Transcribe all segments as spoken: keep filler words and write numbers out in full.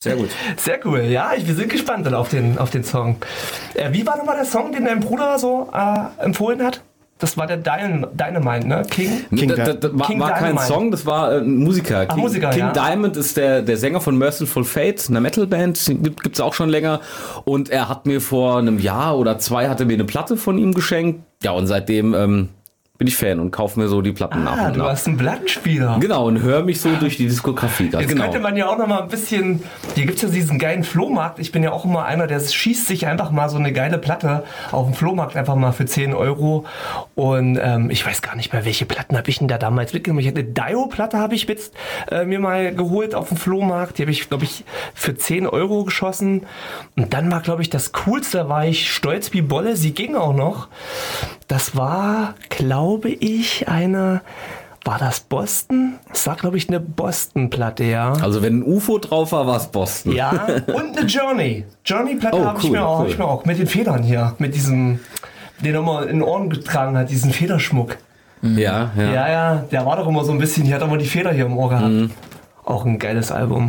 Sehr gut. Sehr cool. Ja, ich, wir sind gespannt dann auf den, auf den Song. Äh, wie war nochmal der Song, den dein Bruder so äh, empfohlen hat? Das war der Dyn- Dynamite, ne? King? King das, das, das war, King war kein Dynamite. Song, das war äh, ein Musiker. Ach, King, Musiker, King ja. Diamond ist der, der Sänger von Merciful Fate, einer Metalband, gibt, gibt's auch schon länger. Und er hat mir vor einem Jahr oder zwei hat er mir eine Platte von ihm geschenkt. Ja, und seitdem ähm, bin ich Fan und kaufe mir so die Platten nach Ah, und du nach. hast einen Plattenspieler. Genau, und höre mich so durch die Diskografie. Ganz Jetzt genau. könnte man ja auch noch mal ein bisschen, hier gibt es ja diesen geilen Flohmarkt. Ich bin ja auch immer einer, der schießt sich einfach mal so eine geile Platte auf dem Flohmarkt einfach mal für zehn Euro. Und ähm, ich weiß gar nicht mehr, welche Platten habe ich denn da damals mitgenommen. Ich hatte eine Dio-Platte habe ich jetzt äh, mir mal geholt auf dem Flohmarkt. Die habe ich, glaube ich, für zehn Euro geschossen. Und dann war, glaube ich, das Coolste, da war ich stolz wie Bolle. Sie ging auch noch. Das war, glaube ich, eine... War das Boston? Das war, glaube ich, eine Boston-Platte, ja. Also wenn ein U F O drauf war, war es Boston. Ja, und eine Journey. Journey-Platte Oh, habe ich, cool, mir auch- hab cool. ich mir auch mit den Federn hier. Mit diesem, den er immer in den Ohren getragen hat, diesen Federschmuck. Ja, ja. Ja, ja, der war doch immer so ein bisschen, hier hat er immer die Feder hier im Ohr gehabt. Mhm. Auch ein geiles Album.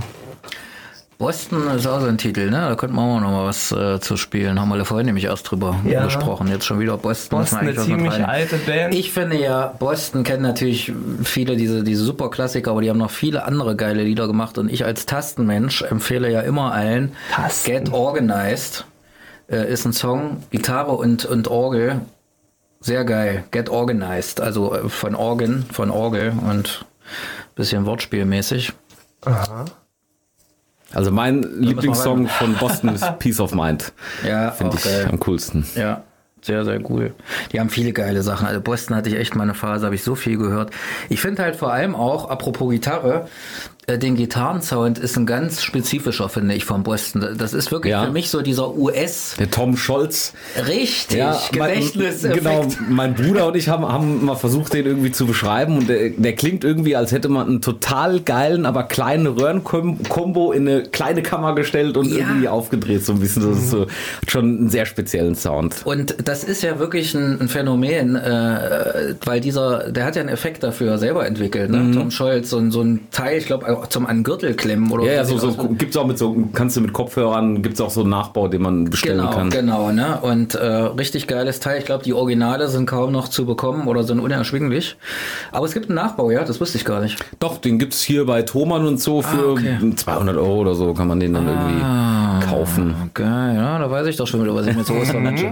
Boston ist auch so ein Titel, ne? Da könnten wir auch noch mal was äh, zu spielen. Haben wir vorhin nämlich erst drüber Ja. gesprochen. Jetzt schon wieder Boston. Boston, eine Müssen wir eigentlich was mit ziemlich rein- alte Band. Ich finde ja, Boston kennen natürlich viele diese, diese super Klassiker, aber die haben noch viele andere geile Lieder gemacht. Und ich als Tastenmensch empfehle ja immer allen, Tasten. Get Organized äh, ist ein Song, Gitarre und, und Orgel. Sehr geil. Get Organized. Also äh, von Organ, von Orgel und bisschen wortspielmäßig. Aha. Also mein wir Lieblingssong von Boston ist Peace of Mind. Ja, Finde auch ich geil. am coolsten. Ja, sehr, sehr cool. Die haben viele geile Sachen. Also Boston hatte ich echt mal eine Phase, habe ich so viel gehört. Ich finde halt vor allem auch, apropos Gitarre, äh, den Gitarrensound ist ein ganz spezifischer, finde ich, von Boston. Das ist wirklich Ja. für mich so dieser U S, Der Tom Scholz. richtig, mein, Gedächtniseffekt. genau, mein Bruder und ich haben, haben mal versucht, den irgendwie zu beschreiben und der, der klingt irgendwie, als hätte man einen total geilen, aber kleinen Röhrenkombo in eine kleine Kammer gestellt und Ja. irgendwie aufgedreht, so ein bisschen. Das ist so schon einen sehr speziellen Sound. Und das ist ja wirklich ein, ein Phänomen, äh, weil dieser, der hat ja einen Effekt dafür selber entwickelt, ne? Tom Scholz, so, ein- so ein Teil, ich glaube, zum an Gürtel klemmen oder Ja, ja, wie so, sieht so aus? gibt's auch mit so, kannst du mit Kopfhörern, gibt's auch so einen Nachbau, den man bestellen Genau, kann. genau, ne? Und äh, richtig geiles Teil. Ich glaube, die Originale sind kaum noch zu bekommen oder sind unerschwinglich. Aber es gibt einen Nachbau, ja, das wusste ich gar nicht. Doch, den gibt's hier bei Thomann und so für Ah, okay. zweihundert Euro oder so kann man den dann irgendwie kaufen. Geil, ja, da weiß ich doch schon wieder, was ich mir zu Ostern wünsche.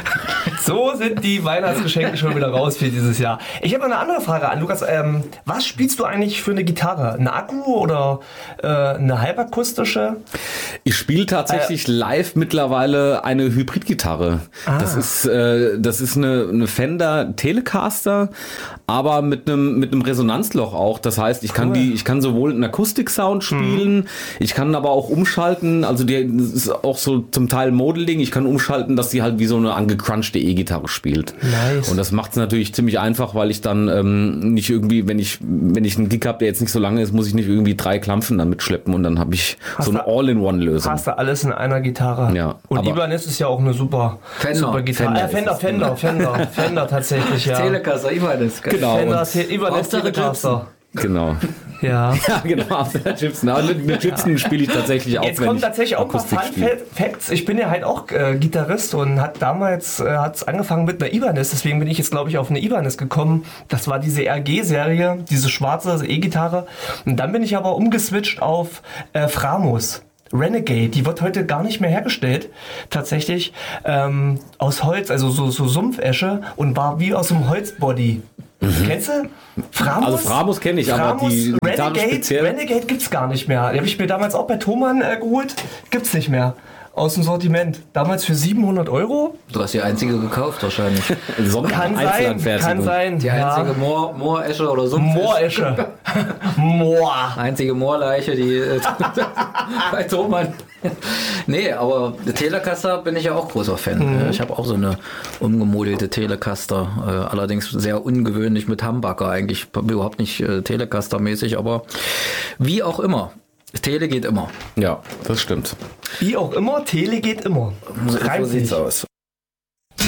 So sind die Weihnachtsgeschenke schon wieder raus für dieses Jahr. Ich habe noch eine andere Frage an Lukas. Ähm, was spielst du eigentlich für eine Gitarre? Eine Akku oder äh, eine halbakustische? Ich spiele tatsächlich live mittlerweile eine Hybridgitarre. Das ist äh, das ist eine, eine Fender Telecaster, aber mit einem mit einem Resonanzloch auch. Das heißt, ich kann Cool. die ich kann sowohl einen Akustik-Sound spielen, ich kann aber auch umschalten. Also die das ist auch so zum Teil Modeling. Ich kann umschalten, dass sie halt wie so eine angecrunchte E-Gitarre spielt. Nice. Und das macht es natürlich ziemlich einfach, weil ich dann ähm, nicht irgendwie, wenn ich wenn ich einen Gig habe, der jetzt nicht so lange ist, muss ich nicht irgendwie drei Klampfen damit schleppen und dann habe ich Hast so eine du- All-in-One-Lösung. Hast du alles in einer Gitarre. Ja, Und aber- Ibanez ist ja auch eine super, Fender. super Gitarre. Fender Fender, äh, Fender, ist es. Fender, Fender, Fender tatsächlich, ja. Telecaster, ich meine das. Genau. Fender, und- Te- Ibanez Hauptsache Telecaster. Genau. Ja. Ja, genau. Auf der Gibson. Aber mit, mit Gibson spiele ich tatsächlich auch, Jetzt wenn kommen ich tatsächlich auch ein paar Akustik Fun spiele. Facts. Ich bin ja halt auch äh, Gitarrist und hat damals äh, hat's angefangen mit einer Ibanez. Deswegen bin ich jetzt, glaube ich, auf eine Ibanez gekommen. Das war diese R G-Serie, diese schwarze E-Gitarre. Und dann bin ich aber umgeswitcht auf äh, Framos. Renegade, die wird heute gar nicht mehr hergestellt, tatsächlich, ähm, aus Holz, also so, so Sumpfesche und war wie aus einem Holzbody. Kennst du? Framos? Also Framos kenne ich, aber Framos, die Gitarre Renegade, speziell. Renegade gibt's gar nicht mehr. Die habe ich mir damals auch bei Thomann äh, geholt. Gibt's nicht mehr. Aus dem Sortiment. Damals für siebenhundert Euro. Du hast die einzige gekauft wahrscheinlich. Sonder- Kann sein, Einzelanfertigung. kann sein. Die ja. einzige Moor, Mooresche oder so. Mooresche. Moor. Einzige Moorleiche, die äh, bei Thomann. Nee, aber Telecaster bin ich ja auch großer Fan. Mhm. Ich habe auch so eine umgemodelte Telecaster. Äh, allerdings sehr ungewöhnlich mit Humbucker eigentlich. Überhaupt nicht äh, Telecaster-mäßig, aber wie auch immer. Tele geht immer. Ja, das stimmt. Wie auch immer, Tele geht immer. So Reimt sieht's sich. aus.